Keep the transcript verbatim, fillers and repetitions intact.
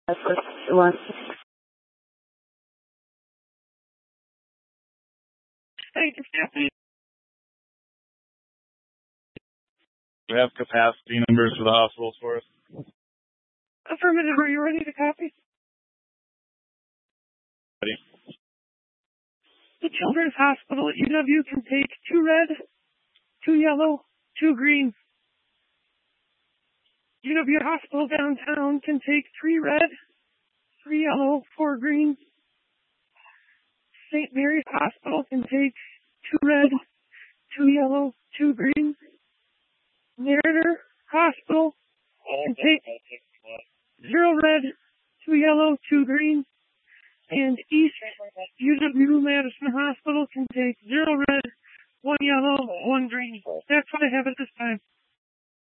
That's what you want. Thank you. Do you have capacity numbers for the hospitals for us? Affirmative. Are you ready to copy? Ready. The Children's Hospital at U W can take two red, two yellow, two green. U W Hospital downtown can take three red, three yellow, four green. Saint Mary's Hospital can take two red, two yellow, two green. Mariner Hospital can take